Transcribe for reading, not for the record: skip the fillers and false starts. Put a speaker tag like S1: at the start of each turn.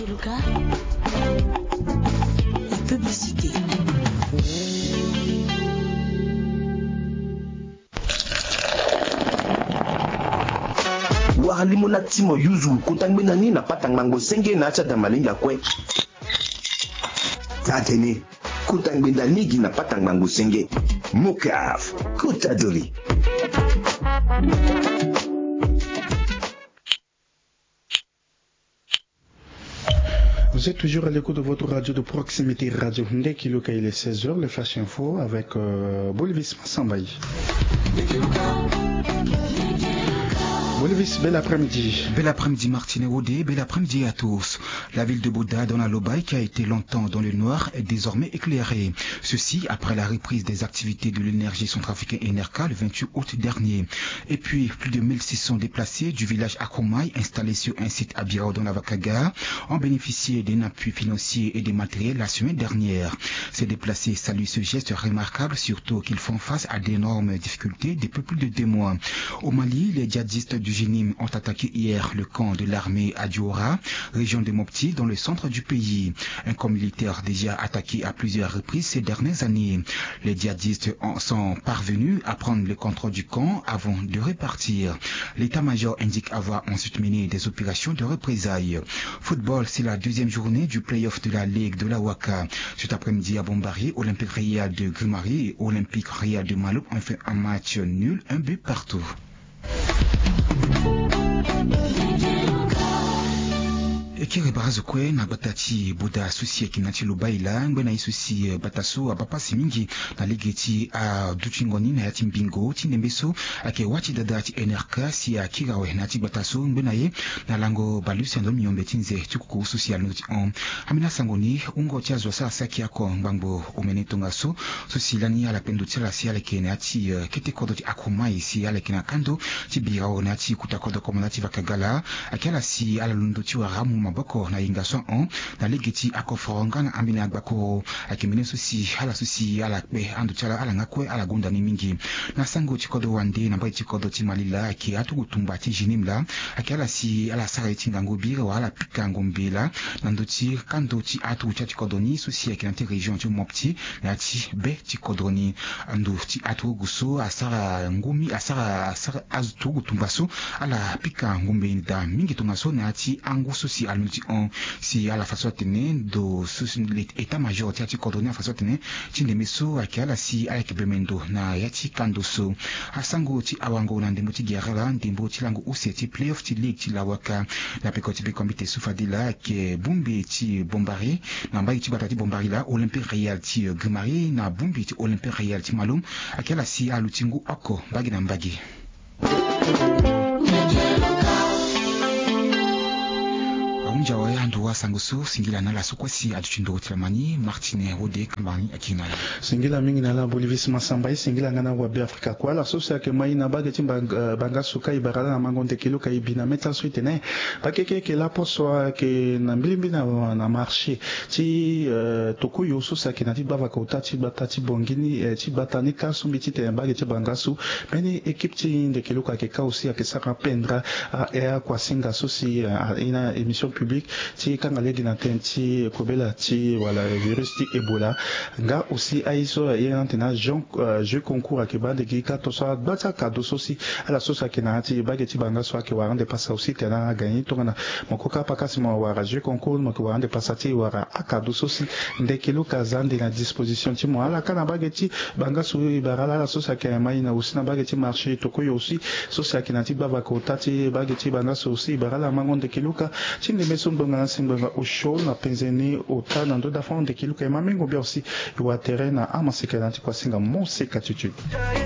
S1: Kiluka, publicité.
S2: Walimuna timo yuzu kutangmina nina patang mango senge na acha damalinga kwe. Tatene kutangmina ligi na patang mango senge. Mukaf kutadori.
S3: Vous êtes toujours à l'écoute de votre radio de proximité, Radio Ndé Kiluka, il est 16h, le Flash Info avec Bolivis Massambaye. Bolivis, bel après-midi.
S4: Bel après-midi Martine Rodé, bel après-midi à tous. La ville de Bouddha dans la Lobaye qui a été longtemps dans le noir est désormais éclairée. Ceci après la reprise des activités de l'énergie centrafricaine Enerka le 28 août dernier. Et puis plus de 1600 déplacés du village Akomaï installés sur un site à Birao dans la Vakaga ont bénéficié d'un appui financier et des matériels la semaine dernière. Ces déplacés saluent ce geste remarquable, surtout qu'ils font face à d'énormes difficultés depuis plus de 2 mois. Au Mali, les djihadistes du Génim ont attaqué hier le camp de l'armée à Diora, région de Mopti, dans le centre du pays. Un camp militaire déjà attaqué à plusieurs reprises ces dernières années. Les djihadistes sont parvenus à prendre le contrôle du camp avant de repartir. L'état-major indique avoir ensuite mené des opérations de représailles. Football, c'est la deuxième journée du play-off de la Ligue de la Waka. Cet après-midi à Bombari, Olympique Royal de Grimari et Olympique Royal de Maloup ont fait un match nul, un but partout. Ekiri barazokwe na batati Buda susi kinati lubaila ngwe na isusi bataso abapasi mingi na ligeti a duchingoni na yati mbingo tinembeso ake wachi dadati NRK si akirawe na ti bataso ngwe na ye na lango balusi ando miyombe tinze tukuku susi aluti on amina sangoni ungo tiazwa sa saki yako mbangbo umenetonga so susi lani ala pendo tila si ale kene ati kete kodo ti Akomaï si ale kena kando ti birao na ti kutakodo komonati vakagala akela si ala lundo ti waramu maboko na ingaso on na legeti akoforonga na ambina agbako akimene susi ala kwe andu chala ala ngakwe ala gunda ni mingi na sango chikodo wande na bai chikodo ti malila aki atugutumba ti jinimla akala si ala sara ti ngango bira wala pika ngombela na ndoti kando ti atu cha chikodo ni susi akinati region ti Mopti na ti be chikodo ni andu ti atu guso asara ngumi asara atugutumba so ala pika ngombe da mingi tongaso na ti angu susi aluti on si à la façon tenue do l'état-major tiati coordonné à façon tenue tindemeso akala si avec bemendo na yati kandoso asango ti awango na ndembo ti gerala ndembo ti lango useti playoff ti league ti lawaka na pekoti be komite sufadila ke bumbi ti bombari na mbai ti batati bombari la Olympique Royal ti Grimari na bumbi ti Olympique Royal ti Malum akala si alutingu oko bagi na mbagi. Unjawa yandu wa sangusu singila nala sukwasi aduchindo tilamani Martine Rodé kambani akina
S3: singila mingi nala Bolivis Massambaye singila ngana wa Afrika kwa la sosa ke mai na bageti banga suka ibarala na mangonde kiluka ibina meta suitene bakeke ke la poso ke na mbilimbi na marché ti tokuyo sosa ke na ti bava kota ti batati bongini ti batani kasu mitite bageti bangasu meni équipe ti de kiluka ke kausi ke saka pendra a kwa singa sosi ina émission publique ti kangale dina tenti kobela ti wala virus ti Ebola nga aussi aiso yantena jeu concours akeba de gika to so bata kado sosi ala sosa kenati bageti banga so ke warande passa aussi tena gagner to na mokoka pakasi mo wara jeu concours mo ke warande passa ti wara akado sosi ndekelo kazande na disposition ti mo ala kana bageti banga so ibarala la sosa ke mai na aussi na bageti marché to ko aussi sosa kenati baba ko tati bageti banga so aussi ibarala mangonde keluka tinde Mbonga Simbonga Osho na penzeni ota na ndo da fond de kiluka mamengo bia aussi yo terrain na amasekanati kwa singa mose katutu